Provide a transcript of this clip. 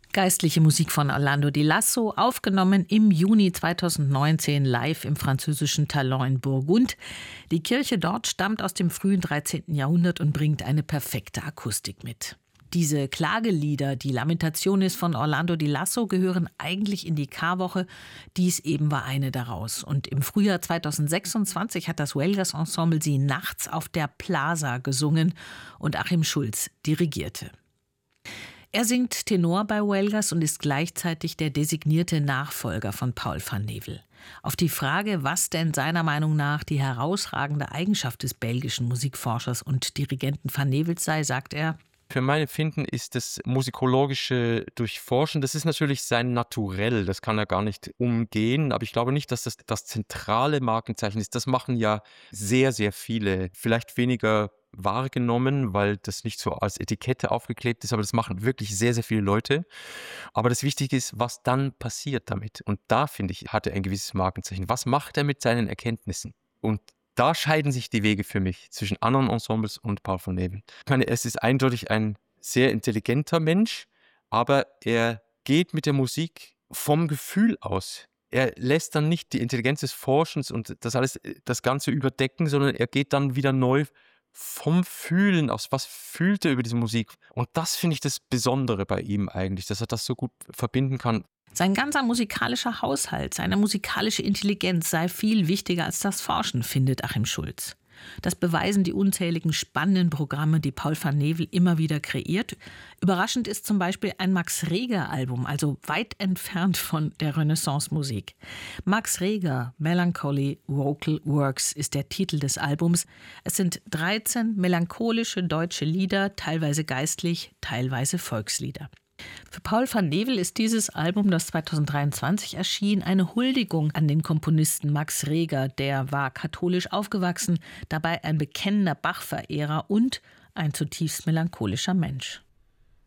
Geistliche Musik von Orlando Di Lasso, aufgenommen im Juni 2019 live im französischen Talent in Burgund. Die Kirche dort stammt aus dem frühen 13. Jahrhundert und bringt eine perfekte Akustik mit. Diese Klagelieder, die Lamentationes von Orlando Di Lasso, gehören eigentlich in die Karwoche. Dies eben war eine daraus. Und im Frühjahr 2026 hat das Huelgas Ensemble sie nachts auf der Plaza gesungen und Achim Schulz dirigierte. Er singt Tenor bei Huelgas und ist gleichzeitig der designierte Nachfolger von Paul van Nevel. Auf die Frage, was denn seiner Meinung nach die herausragende Eigenschaft des belgischen Musikforschers und Dirigenten van Nevels sei, sagt er: Für mein Empfinden ist das musikologische Durchforschen, das ist natürlich sein Naturell, das kann er gar nicht umgehen, aber ich glaube nicht, dass das zentrale Markenzeichen ist. Das machen ja sehr, sehr viele, vielleicht weniger wahrgenommen, weil das nicht so als Etikette aufgeklebt ist, aber das machen wirklich sehr, sehr viele Leute. Aber das Wichtige ist, was dann passiert damit. Und da, finde ich, hat er ein gewisses Markenzeichen. Was macht er mit seinen Erkenntnissen? Und da scheiden sich die Wege für mich zwischen anderen Ensembles und Paul van Nevel. Ich meine, es ist eindeutig ein sehr intelligenter Mensch, aber er geht mit der Musik vom Gefühl aus. Er lässt dann nicht die Intelligenz des Forschens und das Ganze überdecken, sondern er geht dann wieder neu vom Fühlen aus. Was fühlt er über diese Musik? Und das finde ich das Besondere bei ihm eigentlich, dass er das so gut verbinden kann. Sein ganzer musikalischer Haushalt, seine musikalische Intelligenz sei viel wichtiger als das Forschen, findet Achim Schulz. Das beweisen die unzähligen spannenden Programme, die Paul van Nevel immer wieder kreiert. Überraschend ist zum Beispiel ein Max Reger-Album, also weit entfernt von der Renaissance-Musik. Max Reger, Melancholy Vocal Works ist der Titel des Albums. Es sind 13 melancholische deutsche Lieder, teilweise geistlich, teilweise Volkslieder. Für Paul van Nevel ist dieses Album, das 2023 erschien, eine Huldigung an den Komponisten Max Reger. Der war katholisch aufgewachsen, dabei ein bekennender Bach-Verehrer und ein zutiefst melancholischer Mensch.